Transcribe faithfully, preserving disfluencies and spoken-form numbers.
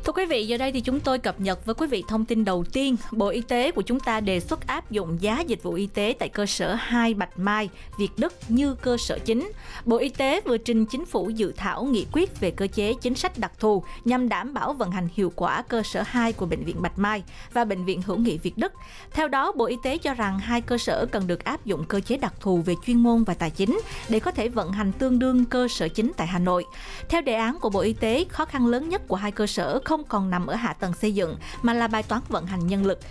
Thưa quý vị, giờ đây thì chúng tôi cập nhật với quý vị thông tin đầu tiên. Bộ Y tế của chúng ta đề xuất áp dụng giá dịch vụ y tế tại cơ sở hai Bạch Mai, Việt Đức như cơ sở chính. Bộ Y tế vừa trình Chính phủ dự thảo nghị quyết về cơ chế chính sách đặc thù nhằm đảm bảo vận hành hiệu quả cơ sở hai của Bệnh viện Bạch Mai và Bệnh viện Hữu nghị Việt Đức. Theo đó, Bộ Y tế cho rằng hai cơ sở cần được áp dụng cơ chế đặc thù về chuyên môn và tài chính để có thể vận hành tương đương cơ sở chính tại Hà Nội. Theo đề án của Bộ Y tế, khó khăn lớn nhất của hai cơ sở không còn nằm ở hạ tầng xây dựng mà là bài toán vận hành nhân lực